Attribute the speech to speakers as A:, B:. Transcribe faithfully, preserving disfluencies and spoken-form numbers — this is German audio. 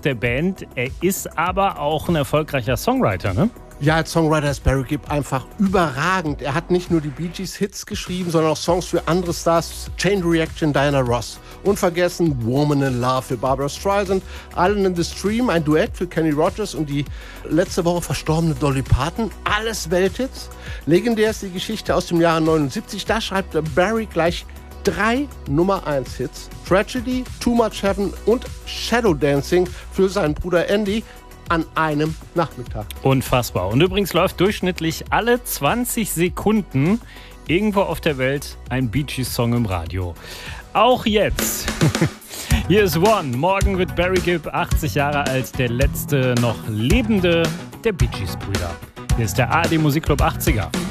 A: der Band. Er ist aber auch ein erfolgreicher Songwriter, ne?
B: Ja, als Songwriter ist Barry Gibb einfach überragend. Er hat nicht nur die Bee Gees Hits geschrieben, sondern auch Songs für andere Stars, Chain Reaction, Diana Ross. Unvergessen Woman in Love für Barbra Streisand, Island in the Stream, ein Duett für Kenny Rogers und die letzte Woche verstorbene Dolly Parton. Alles Welthits. Legendär ist die Geschichte aus dem Jahre neunundsiebzig. Da schreibt Barry gleich drei Nummer eins Hits. Tragedy, Too Much Heaven und Shadow Dancing für seinen Bruder Andy an einem Nachmittag.
A: Unfassbar. Und übrigens läuft durchschnittlich alle zwanzig Sekunden irgendwo auf der Welt ein Bee Gees Song im Radio. Auch jetzt. Hier ist One. Morgen wird Barry Gibb achtzig Jahre alt, der letzte noch lebende der Bee Gees Brüder. Hier ist der A R D Musikclub achtziger.